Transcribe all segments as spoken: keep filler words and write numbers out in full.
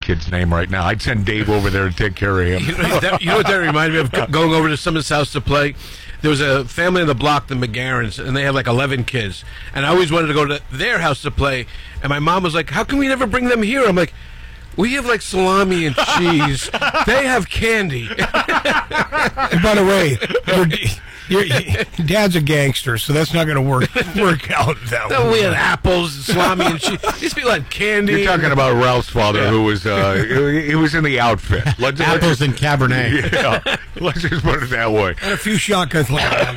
kid's name right now. I'd send Dave over there to take care of him. You know, that, you know what that reminded me of? Going over to someone's house to play. There was a family on the block, the McGarrens, and they have like eleven kids. And I always wanted to go to their house to play. And my mom was like, how can we never bring them here? I'm like, we have like salami and cheese. They have candy. And by the way, your, your Dad's a gangster, so that's not going to work work out that No, way. we had apples, and salami, and cheese. These people had candy. You're talking about Ralph's father, Yeah. who was uh, he, he was in the outfit. Let's, Apples let's and Cabernet. yeah, let's just put it that way. And a few shotguns.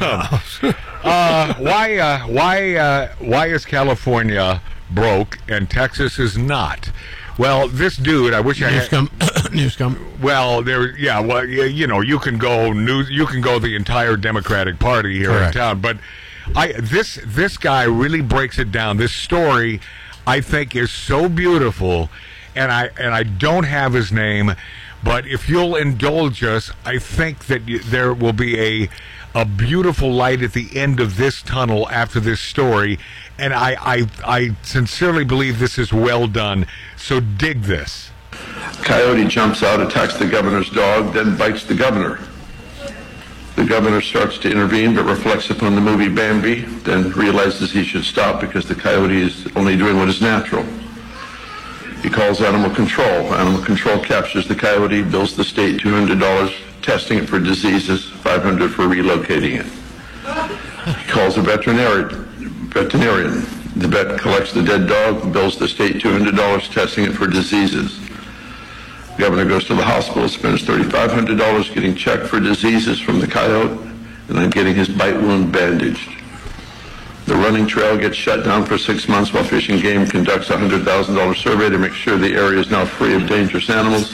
Uh, why uh, why uh, why is California broke and Texas is not? Well, this dude, I wish I News had. come. News come. Well, there, yeah, well, you, you know, you can go news, you can go the entire Democratic Party here Correct. in town, but I this this guy really breaks it down. This story, I think, is so beautiful, and I and I don't have his name, but if you'll indulge us, I think that you, there will be a a beautiful light at the end of this tunnel after this story, and I I, I sincerely believe this is well done. So dig this. Coyote jumps out, attacks the governor's dog, then bites the governor. The governor starts to intervene, but reflects upon the movie Bambi, then realizes he should stop because the coyote is only doing what is natural. He calls animal control. Animal control captures the coyote, bills the state two hundred dollars, testing it for diseases, five hundred dollars for relocating it. He calls a veterinarian. veterinarian. The vet collects the dead dog, bills the state two hundred dollars, testing it for diseases. The governor goes to the hospital, spends three thousand five hundred dollars getting checked for diseases from the coyote, and then getting his bite wound bandaged. The running trail gets shut down for six months while Fish and Game conducts a one hundred thousand dollars survey to make sure the area is now free of dangerous animals.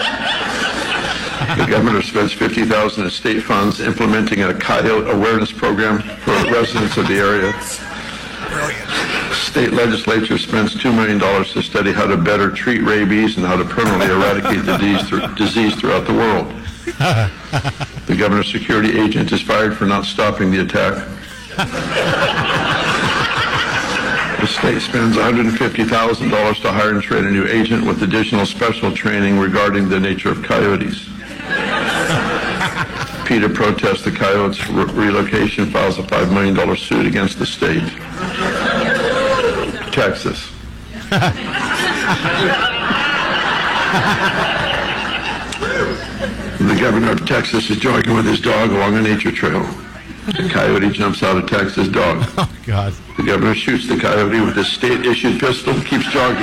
The governor spends fifty thousand dollars in state funds implementing a coyote awareness program for residents of the area. State legislature spends two million dollars to study how to better treat rabies and how to permanently eradicate the disease, th- disease throughout the world. The governor's security agent is fired for not stopping the attack. The state spends one hundred fifty thousand dollars to hire and train a new agent with additional special training regarding the nature of coyotes. PETA protests the coyotes' re- relocation, files a five million dollars suit against the state. Texas. The governor of Texas is jogging with his dog along a nature trail. The coyote jumps out, attacks his dog. Oh, God. The governor shoots the coyote with his state-issued pistol and keeps jogging.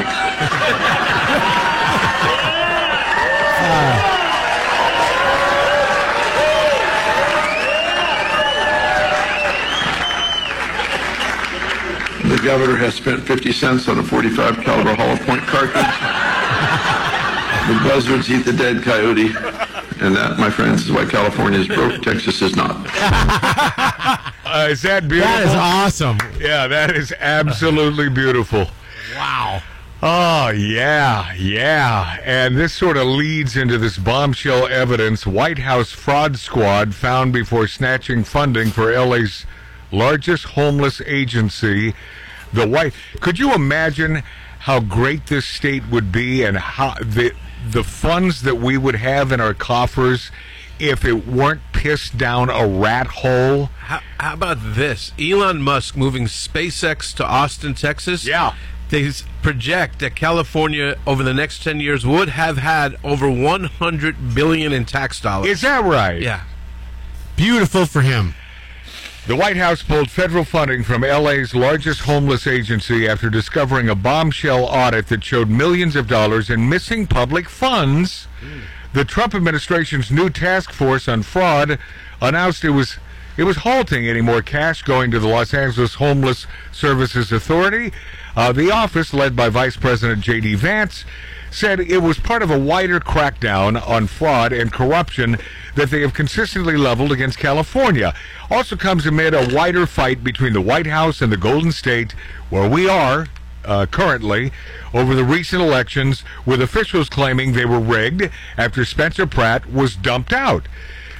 The governor has spent fifty cents on a forty-five caliber hollow point cartridge. The buzzards eat the dead coyote. And that, my friends, is why California is broke, Texas is not. Uh, is that beautiful? That is awesome. Yeah, that is absolutely beautiful. Wow. Oh, yeah, yeah. And this sort of leads into this bombshell evidence. White House fraud squad found before snatching funding for L A's largest homeless agency. The White. Could you imagine how great this state would be and how the the funds that we would have in our coffers if it weren't pissed down a rat hole? How, how about this? Elon Musk moving SpaceX to Austin, Texas. Yeah. They s- project that California over the next ten years would have had over one hundred billion dollars in tax dollars. Is that right? Yeah. Beautiful for him. The White House pulled federal funding from L A's largest homeless agency after discovering a bombshell audit that showed millions of dollars in missing public funds. Mm. The Trump administration's new task force on fraud announced it was it was halting any more cash going to the Los Angeles Homeless Services Authority. Uh, the office, led by Vice President J D. Vance, said it was part of a wider crackdown on fraud and corruption that they have consistently leveled against California. Also comes amid a wider fight between the White House and the Golden State, where we are uh, currently, over the recent elections, with officials claiming they were rigged after Spencer Pratt was dumped out.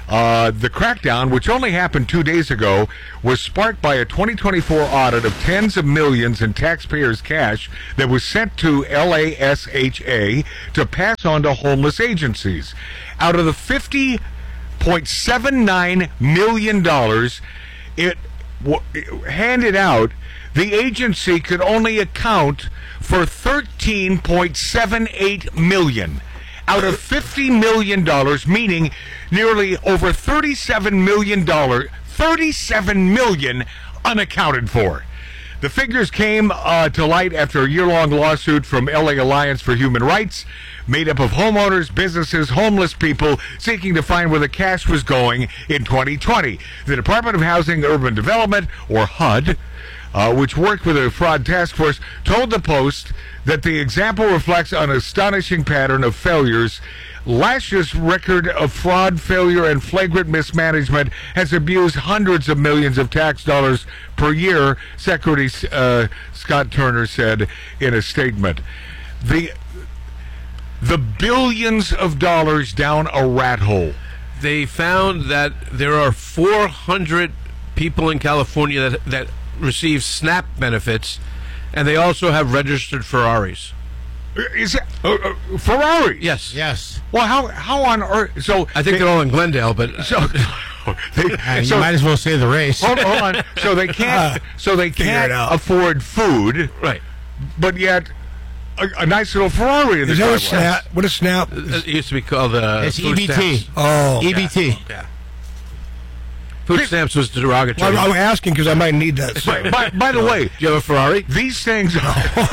Uh, the crackdown, which only happened two days ago, was sparked by a twenty twenty-four audit of tens of millions in taxpayers' cash that was sent to L A S H A to pass on to homeless agencies. Out of the fifty point seven nine million dollars it w- handed out, the agency could only account for thirteen point seven eight million dollars out of fifty million dollars, meaning nearly over thirty-seven million dollars, thirty-seven million dollars unaccounted for. The figures came uh, to light after a year-long lawsuit from L A Alliance for Human Rights, made up of homeowners, businesses, homeless people seeking to find where the cash was going in twenty twenty. The Department of Housing and Urban Development, or H U D, uh, which worked with a fraud task force, told the Post that the example reflects an astonishing pattern of failures. Last year's record of fraud, failure, and flagrant mismanagement has abused hundreds of millions of tax dollars per year, Secretary uh, Scott Turner said in a statement. The the billions of dollars down a rat hole. They found that there are four hundred people in California that, that receive SNAP benefits, and they also have registered Ferraris. Is it uh, uh, Ferrari? Yes. Yes. Well, how how on earth? So I think they, they're all in Glendale, but so. They, Uh, you so might as well say the race. hold, hold on. So they can't. So they Figure can't it out. afford food, right. but yet a, a nice little Ferrari in the Is that driveway. what snap? What is snap? It used to be called uh, It's food E B T. stamps. Oh, E B T. Yeah. Food stamps was derogatory. well, I'm asking because I might need that. By, by, by the way, Do you have a Ferrari? these things Sorry,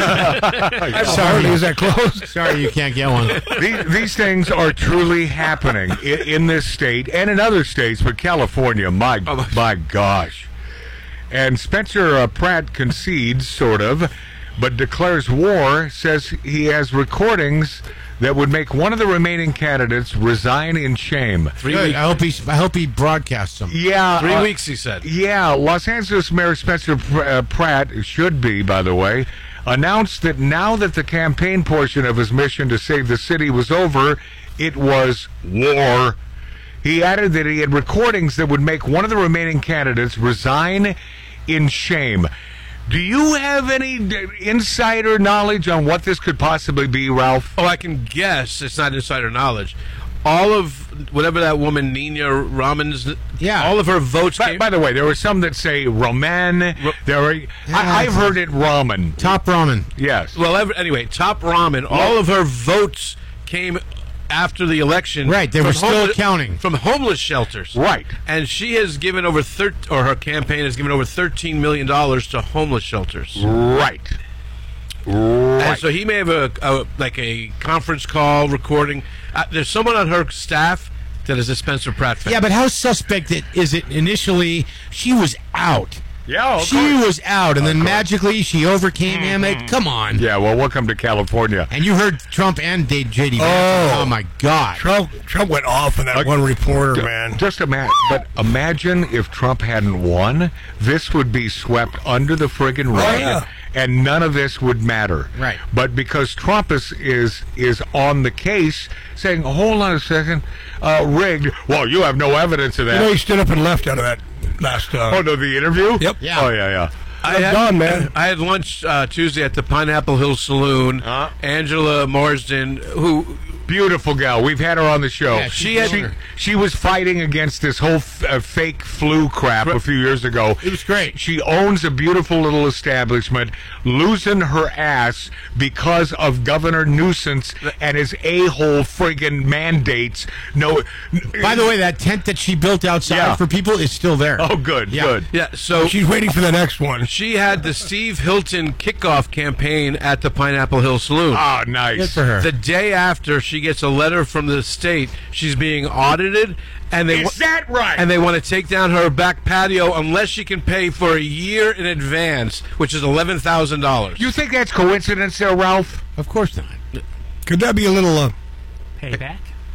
is that close? Sorry, you can't get one. these, these things are truly happening in, in this state and in other states, but California, my Oh, my gosh. And Spencer uh, Pratt concedes, sort of, but declares war, says he has recordings that would make one of the remaining candidates resign in shame. Three Good. weeks. I hope he. I hope he broadcasts them. Yeah. Three uh, weeks, he said. Yeah, Los Angeles Mayor Spencer Pr- uh, Pratt, should be, by the way, announced that now that the campaign portion of his mission to save the city was over, it was war. He added that he had recordings that would make one of the remaining candidates resign in shame. Do you have any d- insider knowledge on what this could possibly be, Ralph? Oh, I can guess. It's not insider knowledge. All of whatever that woman Nina Raman's, Yeah. all of her votes By, came. by the way, there were some that say Roman. There are, I, I've heard it ramen. Top ramen. Yes. well, ever, anyway, Top Ramen. All of her votes came after the election. Right, they from were still homeless- counting. from homeless shelters. Right. and she has given over thir- or her campaign has given over thirteen million dollars to homeless shelters. Right. And Right. so he may have a, a like a conference call recording. Uh, there's someone on her staff that is a Spencer Pratt fan. Yeah, but how suspect it is it initially? She was out. Yeah, of she course. was out, and then magically she overcame him. Like, come on. Yeah, well, welcome to California. And you heard Trump and J D Vance. Oh. Oh my God. Trump Trump went off on that Uh, one reporter, Ju- man. Just imagine, but imagine if Trump hadn't won, this would be swept under the friggin' rug, yeah. and none of this would matter. Right. But because Trump is is is on the case, saying, "Hold on a second, uh, rigged." Well, you have no evidence of You know, that. he stood up and left out of that last. Uh, Oh no, the interview. Yep. Yeah. Oh yeah, yeah. I I'm had, done, man. I had lunch uh, Tuesday at the Pineapple Hill Saloon. Uh. Angela Marsden, who Beautiful gal. We've had her on the show. Yeah, she had- she, she was fighting against this whole f- uh, fake flu crap a few years ago. It was great. She owns a beautiful little establishment, losing her ass because of Governor Nuisance and his a-hole friggin' mandates. No. By the way, that tent that she built outside Yeah. for people is still there. Oh, good, Yeah. good. yeah, so She's waiting for the next one. she had the Steve Hilton kickoff campaign at the Pineapple Hill Saloon. Ah, nice. Good for her. The day after, she gets a letter from the state. She's being audited, and they Is wa- that right? and they want to take down her back patio unless she can pay for a year in advance, which is eleven thousand dollars. You think that's coincidence there, Ralph? Of course not. Could that be a little? Uh, Payback?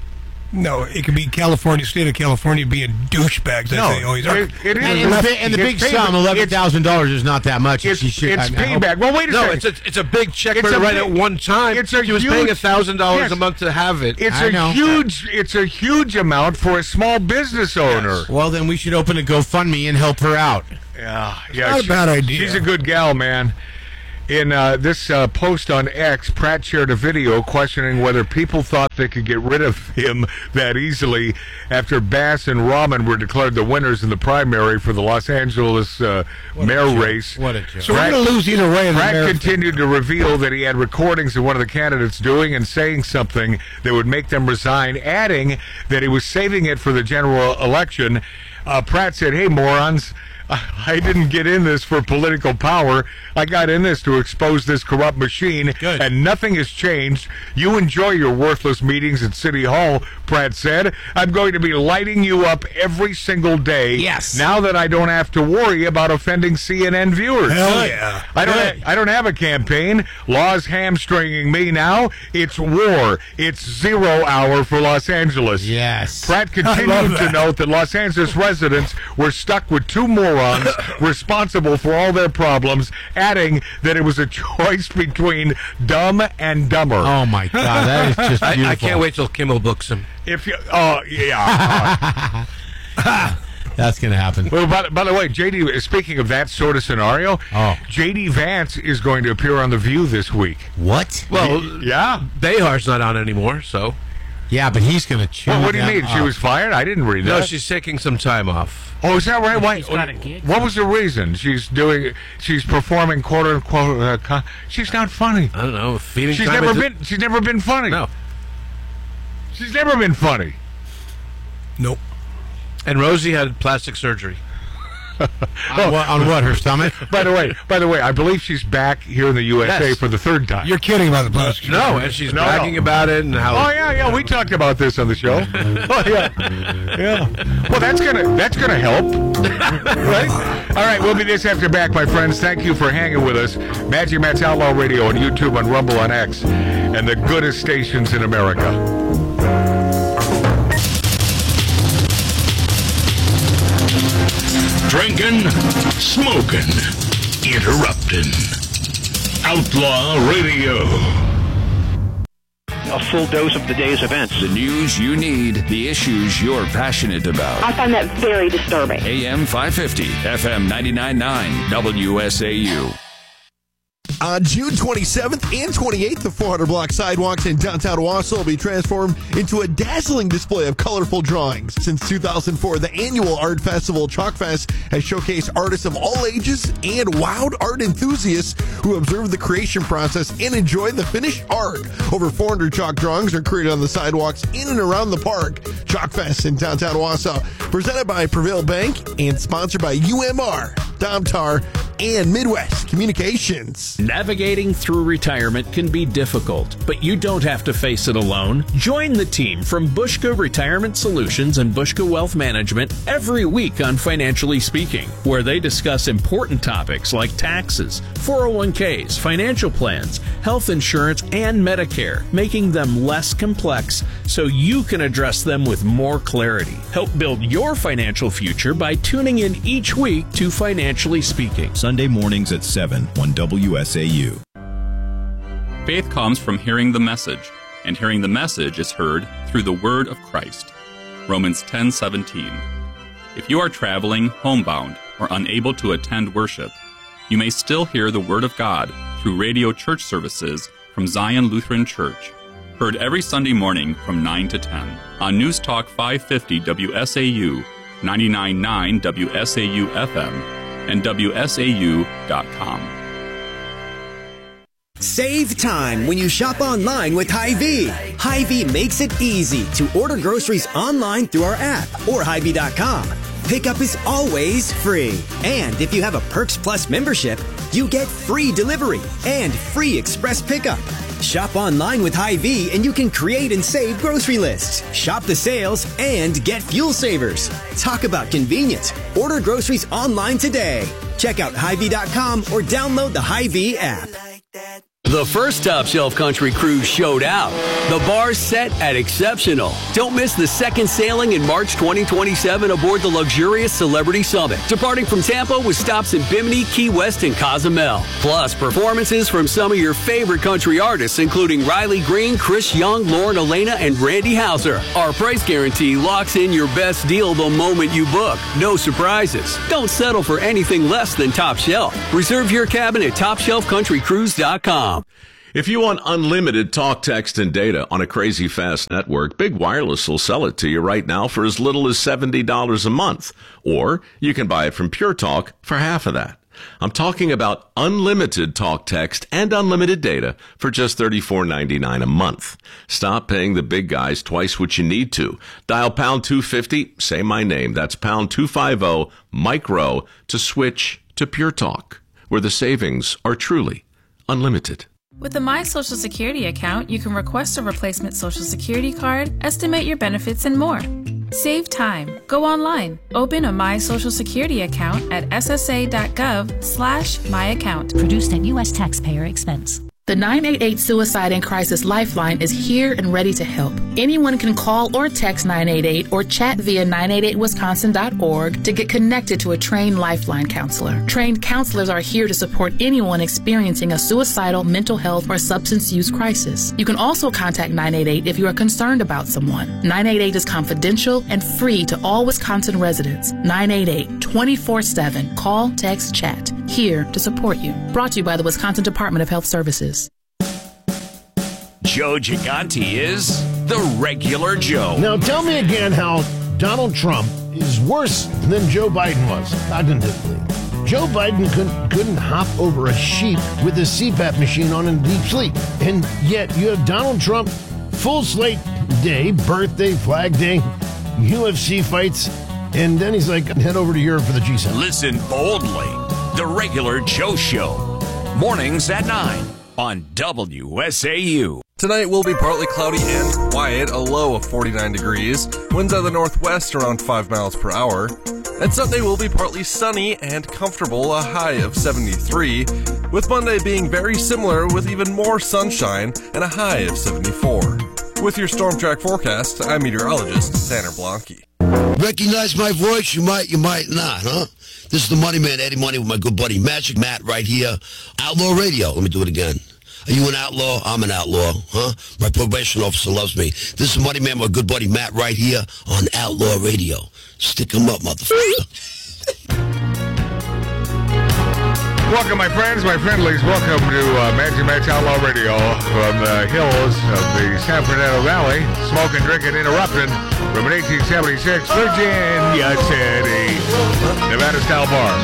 No, it could be California, state of California being douchebags. No, they always are. it, it is. And, and the, bi- and the big It's sum, payback. eleven thousand dollars, is not that much. It's, She should- it's I mean, I hope- payback. Well, wait a No, second. it's a it's a big check It's for a to write big- at one time. it's a she was huge- paying a thousand dollars Yes. a month to have it. It's I a know. huge. It's a huge amount for a small business owner. Well, then we should open a GoFundMe and help her out. Yeah, yeah. not a she- bad idea. She's a good gal, man. In uh, this uh, post on X, Pratt shared a video questioning whether people thought they could get rid of him that easily after Bass and Rahman were declared the winners in the primary for the Los Angeles uh, mayor race. What a joke. So we're going to lose either way in the Pratt marathon. continued to reveal that he had recordings of one of the candidates doing and saying something that would make them resign, adding that he was saving it for the general election. Uh, Pratt said, "Hey, morons, I didn't get in this for political power. I got in this to expose this corrupt machine, Good. and nothing has changed. You enjoy your worthless meetings at City Hall," Pratt said. "I'm going to be lighting you up every single day. Yes. Now that I don't have to worry about offending C N N viewers." Hell yeah. I don't. Good. Ha- I don't have a campaign. Law's hamstringing me now. It's war. It's zero hour for Los Angeles. Yes. Pratt I continued love to that. note that Los Angeles residents were stuck with two morons responsible for all their problems, adding that it was a choice between dumb and dumber. Oh, my God. That is just I, beautiful. I can't wait till Kimmel books him. If you, oh yeah. uh, That's going to happen. well, by, by the way, J D. Speaking of that sort of scenario, Oh. J D. Vance is going to appear on The View this week. What? Well, Yeah. Behar's not on anymore, so Yeah, but he's going to chew Well, what do you them mean? She up. was fired? I didn't read no, that. she's taking some time off. Oh, is that right? Why? she's got a gig. What was the reason? She's doing. She's performing quote unquote. Uh, con- she's not funny. I don't know. Feeding She's time never into- been. She's never been funny. No. She's never been funny. Nope. And Rosie had plastic surgery. On what, on what, her stomach? By the way, by the way, I believe she's back here in the U S A Yes. for the third time. You're kidding about the plastic. No, and she's No, bragging no. about it and how. Oh yeah, yeah. We talked about this on the show. Oh yeah, yeah. Well, that's gonna that's gonna help, right? All right, we'll be this after back, my friends. Thank you for hanging with us. Magic Matt's Outlaw Radio on YouTube, on Rumble, on X, and the goodest stations in America. Drinking, smoking, interrupting. Outlaw Radio. A full dose of the day's events. The news you need, the issues you're passionate about. I find that very disturbing. A M five fifty, F M ninety-nine point nine, W S A U. On June twenty-seventh and twenty-eighth, the four hundred block sidewalks in downtown Wausau will be transformed into a dazzling display of colorful drawings. Since two thousand four, the annual art festival Chalk Fest has showcased artists of all ages and wowed art enthusiasts who observe the creation process and enjoy the finished art. Over four hundred chalk drawings are created on the sidewalks in and around the park. Chalk Fest in downtown Wausau, presented by Prevail Bank and sponsored by U M R, Domtar, and Midwest Communications. Navigating through retirement can be difficult, but you don't have to face it alone. Join the team from Bushka Retirement Solutions and Bushka Wealth Management every week on Financially Speaking, where they discuss important topics like taxes, four oh one k's, financial plans, health insurance, and Medicare, making them less complex so you can address them with more clarity. Help build your financial future by tuning in each week to Financially Speaking. Sunday mornings at seven on W S A U. Faith comes from hearing the message, and hearing the message is heard through the word of Christ. Romans ten seventeen. If you are traveling, homebound, or unable to attend worship, you may still hear the word of God through radio church services from Zion Lutheran Church, heard every Sunday morning from nine to ten on News Talk five fifty W S A U, ninety-nine point nine W S A U F M, and W S A U dot com. Save time when you shop online with Hy-Vee. Hy-Vee makes it easy to order groceries online through our app or Hy Vee dot com. Pickup is always free. And if you have a Perks Plus membership, you get free delivery and free express pickup. Shop online with Hy-Vee and you can create and save grocery lists, shop the sales, and get fuel savers. Talk about convenience. Order groceries online today. Check out Hy Vee dot com or download the Hy-Vee app. The first Top Shelf Country Cruise showed out. The bar's set at exceptional. Don't miss the second sailing in March twenty twenty-seven aboard the luxurious Celebrity Summit, departing from Tampa with stops in Bimini, Key West, and Cozumel. Plus, performances from some of your favorite country artists, including Riley Green, Chris Young, Lauren Elena, and Randy Houser. Our price guarantee locks in your best deal the moment you book. No surprises. Don't settle for anything less than Top Shelf. Reserve your cabin at top shelf country cruise dot com. If you want unlimited talk, text, and data on a crazy fast network, Big Wireless will sell it to you right now for as little as seventy dollars a month. Or you can buy it from Pure Talk for half of that. I'm talking about unlimited talk, text, and unlimited data for just thirty-four ninety-nine a month. Stop paying the big guys twice what you need to. Dial pound two fifty, say my name. That's pound two fifty, micro, to switch to Pure Talk, where the savings are truly unlimited. With the My Social Security account, you can request a replacement Social Security card, estimate your benefits, and more. Save time. Go online. Open a My Social Security account at s s a dot gov slash my account. Produced at U S taxpayer expense. The nine eight eight Suicide and Crisis Lifeline is here and ready to help. Anyone can call or text nine eight eight or chat via nine eight eight wisconsin dot org to get connected to a trained Lifeline counselor. Trained counselors are here to support anyone experiencing a suicidal, mental health, or substance use crisis. You can also contact nine eight eight if you are concerned about someone. nine eight eight is confidential and free to all Wisconsin residents. nine eight eight, twenty-four seven. Call, text, chat. Here to support you. Brought to you by the Wisconsin Department of Health Services. Joe Gigante is the regular Joe. Now tell me again how Donald Trump is worse than Joe Biden was cognitively. Joe Biden couldn't, couldn't hop over a sheep with a C PAP machine on in deep sleep. And yet you have Donald Trump, full slate day, birthday, Flag Day, U F C fights, and then he's like, head over to Europe for the G seven. Listen boldly. The regular Joe Show. Mornings at nine on W S A U. Tonight will be partly cloudy and quiet, a low of forty-nine degrees, winds out of the northwest around five miles per hour. And Sunday will be partly sunny and comfortable, a high of seventy-three, with Monday being very similar with even more sunshine and a high of seventy-four. With your Storm Track forecast, I'm meteorologist Tanner Blanke. Recognize my voice? You might, you might not, huh? This is the Money Man, Eddie Money, with my good buddy Magic Matt right here. Outlaw Radio. Let me do it again. Are you an outlaw? I'm an outlaw, huh? My probation officer loves me. This is Money Man, my good buddy Matt right here on Outlaw Radio. Stick 'em up, motherfucker. Welcome, my friends, my friendlies. Welcome to uh, Magic Matt's Outlaw Radio from the hills of the San Fernando Valley. Smoking, drinking, interrupting from an eighteen seventy-six Virginia City, Nevada-style bar.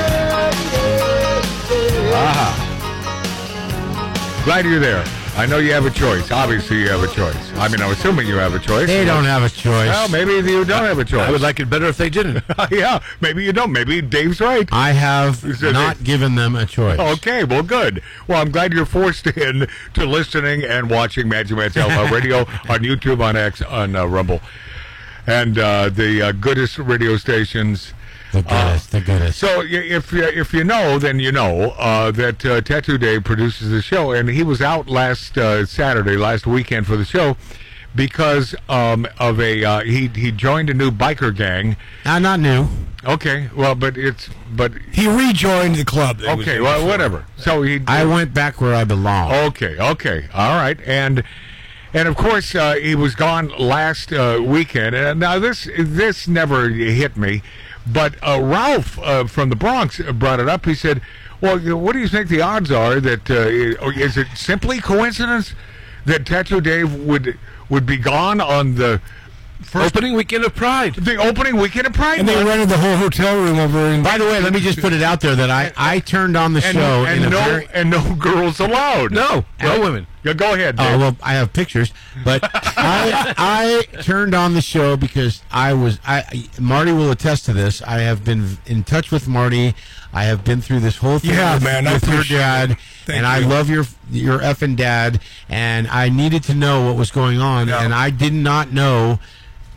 Aha. Glad you're there. I know you have a choice. Obviously, you have a choice. I mean, I'm assuming you have a choice. They don't have a choice. Well, maybe you don't have a choice. I would like it better if they didn't. Yeah, maybe you don't. Maybe Dave's right. I have not given them a choice. Okay, well, good. Well, I'm glad you're forced in to listening and watching Magic Matt's Outlaw Radio on YouTube, on X, on uh, Rumble, and uh, the uh, goodest radio stations. The goodest, uh, the goodest. So if you, if you know, then you know uh, that uh, Tattoo Dave produces the show, and he was out last uh, Saturday, last weekend for the show, because um, of a uh, he he joined a new biker gang. Uh, not new. Okay, well, but it's but he rejoined the club. Okay, well, whatever. So he. I went back where I belong. Okay, okay, all right, and. And of course, uh, he was gone last uh, weekend. And now this this never hit me, but uh, Ralph uh, from the Bronx brought it up. He said, "Well, what do you think the odds are that uh, is it simply coincidence that Tattoo Dave would would be gone on the first opening weekend of Pride? The opening weekend of Pride, and they rented the whole hotel room over in." By the way, let me just put it out there that I, I turned on the and, show and in no a very, and no girls allowed. No, no and, women. Yeah, go ahead. Oh, Dave. uh, well, I have pictures, but I I turned on the show because I was I Marty will attest to this. I have been in touch with Marty. I have been through this whole thing yeah, with, man, with I your dad, Thank and you. I love your your effing dad, and I needed to know what was going on, Yeah. and I did not know.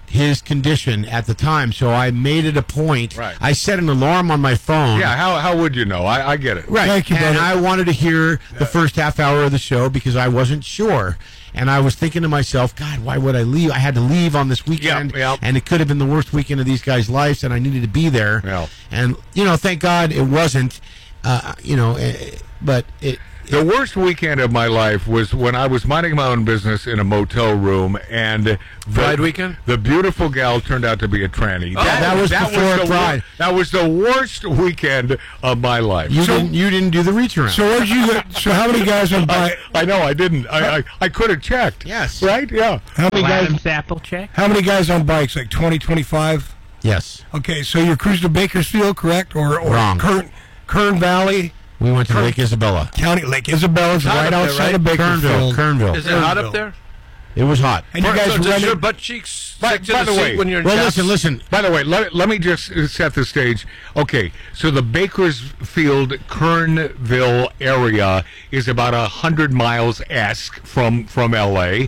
his condition at the time, so I made it a point. Right. I set an alarm on my phone. Yeah, how how would you know? I, I get it. Right. Thank you, and brother. I wanted to hear the first half hour of the show because I wasn't sure. And I was thinking to myself, God, why would I leave? I had to leave on this weekend, Yep, yep. and it could have been the worst weekend of these guys' lives, and I needed to be there. Yeah. And, you know, thank God it wasn't, uh, you know, eh, but it... The worst weekend of my life was when I was minding my own business in a motel room, and the, Pride weekend? the beautiful gal turned out to be a tranny. Oh, that was before the Pride. wor- that was the worst weekend of my life. You, So- didn't, you didn't do the reach around. So where'd you get, so how many guys on I, bike? I know I didn't. I I, I could have checked. Yes. Right? Yeah. How many guys? Adam's apple check. How many guys on bikes? Like twenty, twenty-five? Yes. Okay, so you're cruising to Bakersfield, correct? Or, or Wrong. Kern, Kern Valley We went to Kern- Lake Isabella. County. Lake Isabella's hot right up there, outside right? of Bakersfield. Kernville. Kernville. Is it hot up there? It was hot. And you So guys does rented. your butt cheeks By- stick to by the the seat way- when you're in Well, chaps? listen, listen. By the way, let, let me just set the stage. Okay, so the Bakersfield Kernville area is about a hundred miles esque from from L A,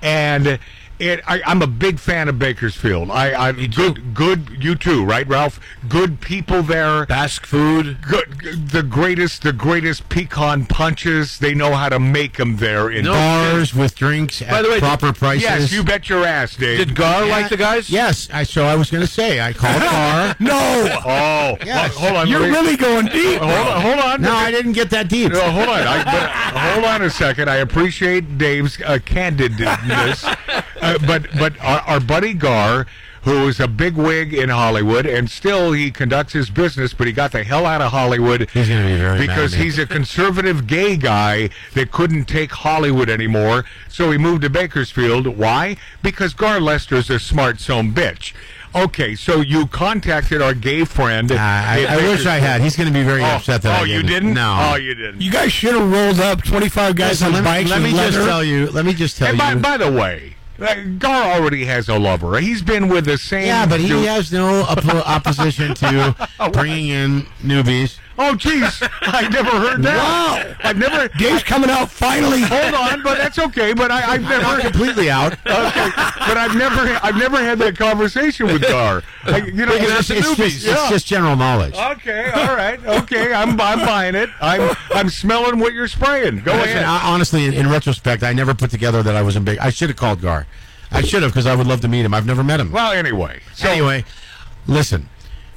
and it. I, I'm a big fan of Bakersfield. I, I good good you too, right, Ralph? Good people there. Basque food. Good, the greatest, the greatest pecan punches. They know how to make them there in No Bars with drinks at By the way, proper prices. Yes, you bet your ass, Dave. Did Gar Yeah. like the guys? Yes, I, so I was going to say, I called Gar. No! Oh, Yes. hold on. You're let me- really going deep. Hold on, hold on. No, I didn't get that deep. No, hold on. I, but, hold on a second. I appreciate Dave's uh, candidness, uh, but but our, our buddy Gar, who is a big wig in Hollywood, and still he conducts his business, but he got the hell out of Hollywood. He's going to be very mad because at me. he's a conservative gay guy that couldn't take Hollywood anymore, so he moved to Bakersfield. Why? Because Gar Lester's a smart son bitch. Okay, so you contacted our gay friend. Uh, I, in I wish I Bakersfield. had. He's going to be very Oh, upset that oh, I you didn't. didn't? No. Oh, you didn't. You guys should have rolled up twenty-five guys Listen, on let me, bikes let me with just leather. tell you. Let me just tell And by, you. by the way, uh, Gar already has a lover. He's been with the same. Yeah, but he dude- has no oppo- opposition to bringing in newbies. Oh, jeez, I never heard that. Wow. I've never. Dave's coming out finally. Hold on, but that's okay. But I, I've Not never. completely out. Okay, but I've never, I've never had that conversation with Gar. I, you know, It's, it's, it's just, it's just general knowledge. Okay, all right, okay. I'm, I'm buying it. I'm, I'm smelling what you're spraying. Go Listen, ahead. I, honestly, in, in retrospect, I never put together that I was in big. I should have called Gar. I should have because I would love to meet him. I've never met him. Well, anyway. So anyway, listen.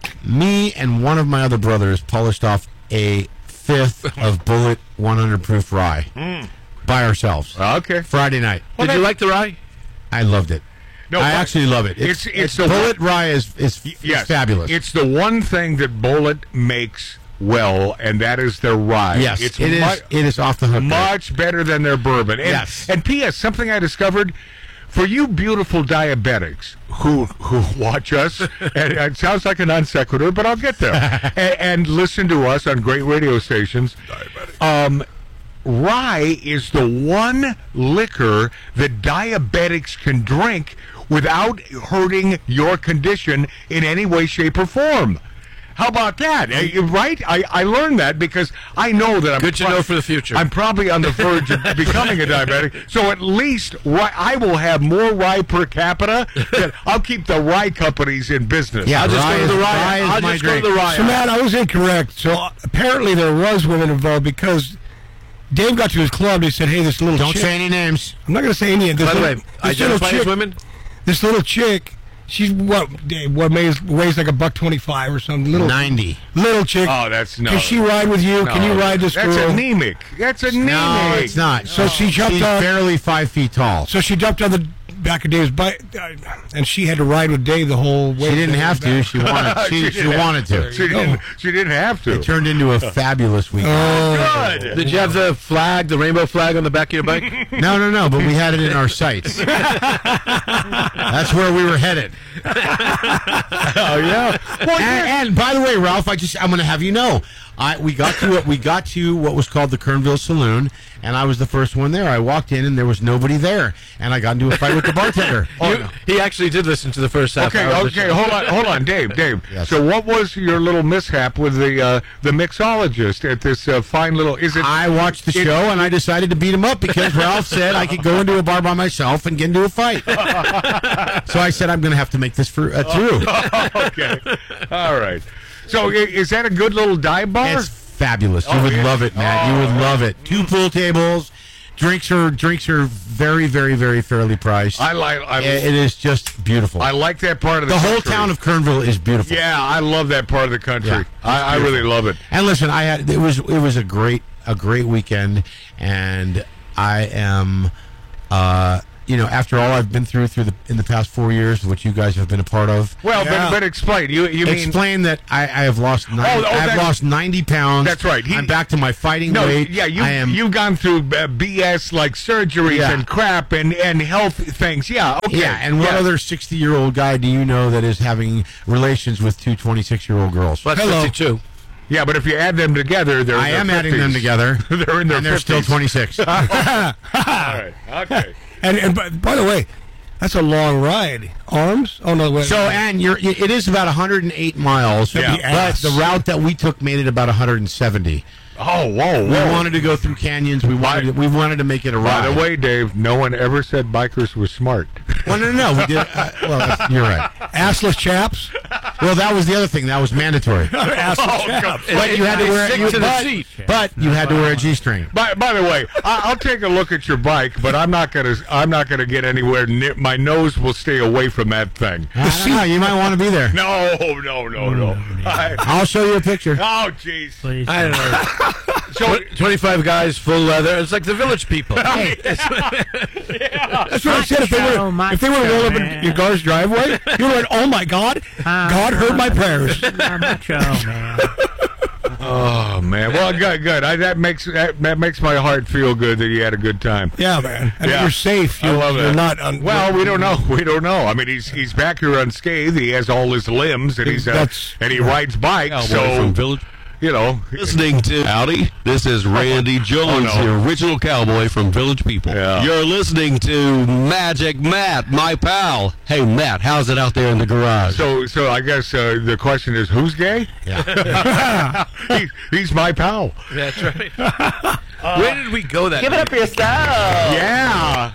Me and one of my other brothers polished off a fifth of Bullet one hundred proof rye Mm. by ourselves. Okay. Friday night. Did you like the rye? I loved it. No, I but actually love it. it's- It's, it's it's the Bullet one- rye is is, is yes, fabulous. It's the one thing that Bullet makes well, and that is their rye. yes, it's it is. mu- It is off the hook. much better than their bourbon. And, Yes. And P S something I discovered for you beautiful diabetics who who watch us, and it sounds like a non sequitur, but I'll get there, and, and listen to us on great radio stations. Um, rye is the one liquor that diabetics can drink without hurting your condition in any way, shape, or form. How about that? Eh, right? I, I learned that because I know that I'm Good to pro- know for the future. I'm probably on the verge of becoming a diabetic. So at least rye, I will have more rye per capita. That I'll keep the rye companies in business. Yeah, I'll just rye go to the is- rye. rye is I'll my just go to drink. the rye. So, Matt, I was incorrect. So uh, apparently there was women involved because Dave got to his club and he said, "Hey, this little Don't chick." say any names. I'm not going to say any of this. By the way, little- this little identify as chick- women. This little chick, she's what? Dave, what weighs, weighs like a buck twenty-five or something. Little Ninety. little chick. Oh, that's no. Can she ride with you? Can you No, ride this That's girl? anemic. That's anemic. No, it's not. So she jumped She's on. barely five feet tall. So she jumped on the back of Dave's bike, uh, and she had to ride with Dave the whole way. She didn't have to. She wanted. She, she didn't have- wanted to. She didn't. She didn't have to. It turned into a fabulous weekend. Oh, Good. Did you have the flag, the rainbow flag on the back of your bike? No, no, no. But we had it in our sights. That's where we were headed. Oh yeah. Well, And, and by the way, Ralph, I just I'm going to have you know, I we got to what we got to what was called the Kernville Saloon, and I was the first one there. I walked in and there was nobody there, and I got into a fight with the bartender. Oh, no. He actually did listen to the first half Okay, hour. of the okay, show. hold on, hold on, Dave, Dave. Yes. So, what was your little mishap with the uh, the mixologist at this uh, fine little? Is it? I watched the it- show and I decided to beat him up because Ralph said I could go into a bar by myself and get into a fight. So I said I'm going to have to make this for, uh, through. Okay, all right. So, i- is that a good little dive bar? It's fabulous. You Oh, would yeah. love it, Matt. You would love it. Two pool tables. Drinks are drinks are very, very, very fairly priced. I like. I, it is just beautiful. I like that part of the. the whole country. town of Kernville is beautiful. Yeah, I love that part of the country. Yeah, I, I beautiful. really love it. And listen, I had it was it was a great a great weekend, and I am, uh, you know, after all I've been through through the in the past four years, which you guys have been a part of. Well, Yeah. but, but explain. You you mean? Explain that I, I have lost ninety, Oh, oh, I have that's- lost ninety pounds. That's right. He- I'm back to my fighting No, weight. yeah, you I am. you've gone through uh, B S like surgeries Yeah. and crap and, and health things. Yeah, okay. Yeah, and what yeah. other sixty-year-old guy do you know that is having relations with two twenty-six-year-old girls? Well, that's Hello. fifty-two. Yeah, but if you add them together, they're. I in their am adding them fifties. together. They're in their and they're still fifties. twenty-six. All right. Okay. And, and by, by the way, that's a long ride. Arms? Oh no, wait. So, and you're, it is about one hundred eight miles, Yeah. but Ass. the route that we took made it about one hundred seventy. Oh, whoa, We whoa. wanted to go through canyons. We wanted to, we wanted to make it a ride. By the way, Dave, no one ever said bikers were smart. well, no, no, no. We did. Uh, well, that's, you're right. assless chaps. Well, that was the other thing. That was mandatory. assless chaps. But you had to wear Stick you, to the but, seat. but you had to wear a G-string. By, by the way, I, I'll take a look at your bike, but I'm not gonna. I'm not gonna get anywhere near. My nose will stay away from that thing. I don't know, you might want to be there. No, no, no, no. I, I'll show you a picture. oh, jeez. I don't know. So, Tw- twenty-five guys, full leather. It's like the Village People. That's what I said. If they were, if they were to roll up in your car's driveway, you would have went, "Oh my God, God heard my prayers." oh man. Well, good, good. I, that makes that, that makes my heart feel good that you had a good time. Yeah, man. And Yeah. you're safe. I You're, love you're that. not. Un- Well, we don't know. We don't know. I mean, he's he's back here unscathed. He has all his limbs, and he's uh, That's- and he rides bikes. So from Village. you know, Listening to Howdy, this is Randy Jones, Oh, no. the original cowboy from Village People. Yeah. You're listening to Magic Matt, my pal. Hey, Matt, how's it out there in the garage? So, so I guess uh, the question is, who's gay? Yeah. he, he's my pal. That's right. Where did we go that Give it night? up for yourself. Yeah,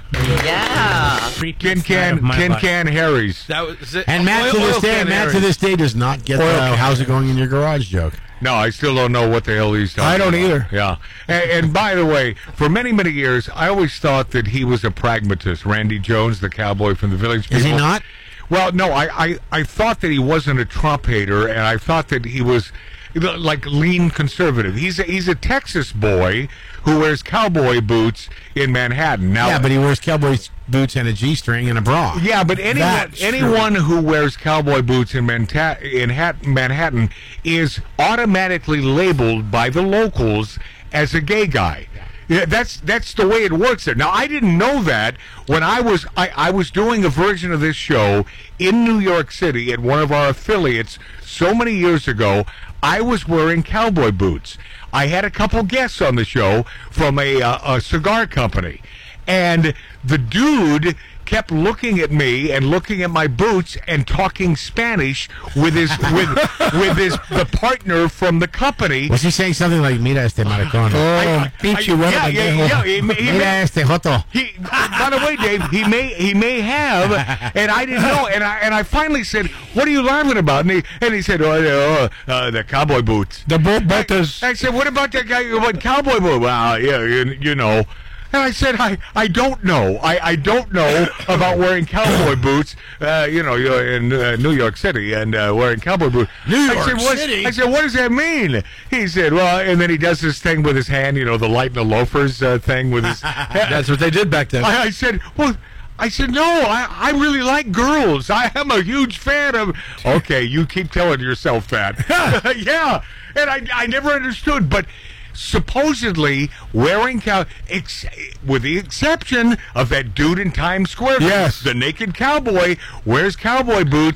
Yeah. Tin Can, Tin Can Harry's. That was it. And Matt to Oil- this oil day, can Matt to area. this day does not get Oil the can. "how's it going in your garage" joke. No, I still don't know what the hell he's talking I don't about. either. Yeah. And, and by the way, for many, many years, I always thought that he was a pragmatist. Randy Jones, the cowboy from the Village People. Is he not? Well, no, I, I, I thought that he wasn't a Trump hater, and I thought that he was like lean conservative. He's a, he's a Texas boy who wears cowboy boots in Manhattan. Now, Yeah, but he wears cowboy boots and a G-string and a bra. yeah, but anyone That's anyone who wears cowboy boots in, Manta- in Hat- Manhattan is automatically labeled by the locals as a gay guy. Yeah, that's that's the way it works there. Now, I didn't know that when I was I, I was doing a version of this show in New York City at one of our affiliates so many years ago. I was wearing cowboy boots. I had a couple guests on the show from a, uh, a cigar company, and the dude kept looking at me and looking at my boots and talking Spanish with his with with his the partner from the company. Was he saying something like "Mira este maricón"? Oh, beat you up. yeah, yeah, yeah. He, may- he, Mira may, este joto. he, by the way, Dave, he may he may have, and I didn't know. And I and I finally said, "What are you laughing about?" And he and he said, "Oh, uh, uh, the cowboy boots." The boat botas. I said, "What about that guy? What cowboy boot?" Well, yeah, you, you know. And I said, I, I don't know. I, I don't know about wearing cowboy boots, uh, you know, you're in uh, New York City and uh, wearing cowboy boots. New I York said, what, City? I said, what does that mean? He said, well, and then he does this thing with his hand, you know, the light and the loafers uh, thing with his... That's what they did back then. I, I said, well... I said, no, I, I really like girls. I am a huge fan of... Okay, you keep telling yourself that. Yeah, and I, I never understood, but... Supposedly wearing cow, ex- with the exception of that dude in Times Square, Yes. the naked cowboy wears cowboy boots.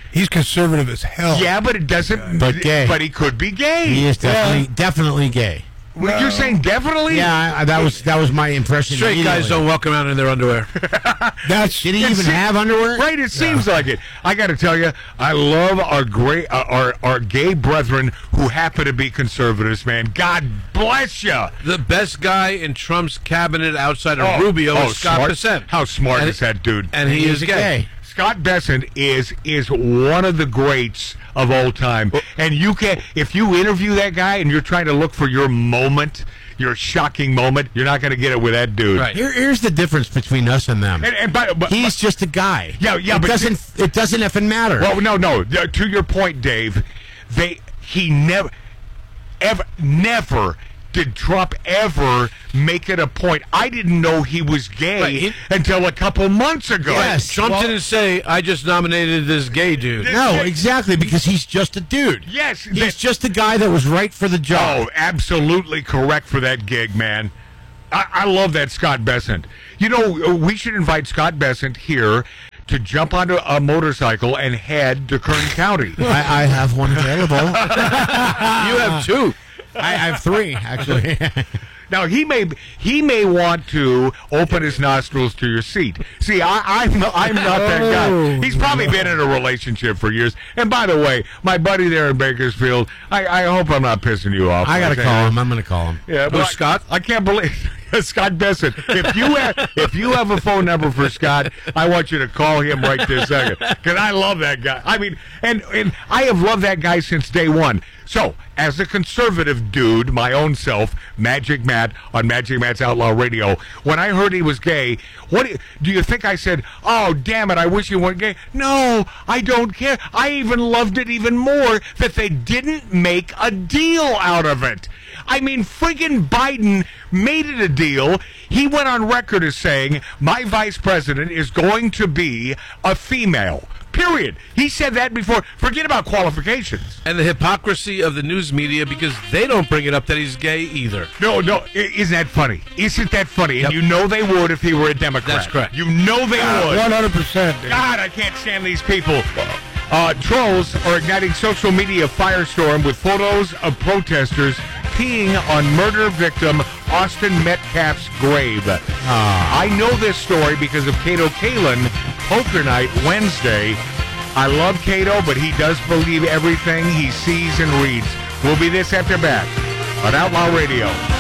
He's conservative as hell. Yeah, but it doesn't. But gay. But he could be gay. He is definitely Yeah. definitely gay. Well, You're saying definitely? Yeah, I, that was that was my impression. Straight guys don't walk around in their underwear. That's Did he It even se- have underwear? Right, it seems like it. I got to tell you, I love our great, uh, our our gay brethren who happen to be conservatives. Man, God bless you. The best guy in Trump's cabinet outside of Oh, Rubio oh, is Scott smart. Bessent. How smart And- is that dude? And he, is gay. Scott Bessent is is one of the greats of all time, and you can if you interview that guy and you're trying to look for your moment, your shocking moment, you're not going to get it with that dude. Right. Here, here's the difference between us and them. And, and by, but, He's just a guy. Yeah, yeah, It but- doesn't it doesn't effing matter. Well, no, no. Uh, To your point, Dave, they he never, ever, never did Trump ever make it a point. I didn't know he was gay Right, he- until a couple months ago. Yes. Trump Well- didn't say, I just nominated this gay dude. No, exactly, because he's just a dude. Yes, He's that- just a guy that was right for the job. Oh, absolutely correct for that gig, man. I, I love that Scott Bessent. You know, we should invite Scott Bessent here to jump onto a motorcycle and head to Kern County. I, I have one available. You have two. I, I have three, actually. Now he may he may want to open his nostrils to your seat. See, I, I'm I'm not that guy. He's probably been in a relationship for years. And by the way, my buddy there in Bakersfield, I, I hope I'm not pissing you off. I got to by call saying him. I'm going to call him. Yeah, Who's well, Scott? I, I can't believe Scott Bessent. If you have, if you have a phone number for Scott, I want you to call him right this second because I love that guy. I mean, and and I have loved that guy since day one. So, as a conservative dude, my own self, Magic Matt on Magic Matt's Outlaw Radio, when I heard he was gay, what do you, do you think I said? Oh, damn it! I wish you weren't gay. No, I don't care. I even loved it even more that they didn't make a deal out of it. I mean, friggin' Biden made it a deal. He went on record as saying, my vice president is going to be a female. Period. He said that before. Forget about qualifications. And the hypocrisy of the news media because they don't bring it up that he's gay either. No, no. I- Isn't that funny? Isn't that funny? And Yep. you know they would if he were a Democrat. That's correct. You know they would. one hundred percent. dude. God, I can't stand these people. Uh, trolls are igniting social media firestorm with photos of protesters peeing on murder victim Austin Metcalf's grave. I know this story because of Cato Kalin, Poker Night Wednesday. I love Cato, but he does believe everything he sees and reads. We'll be this after back on Outlaw Radio.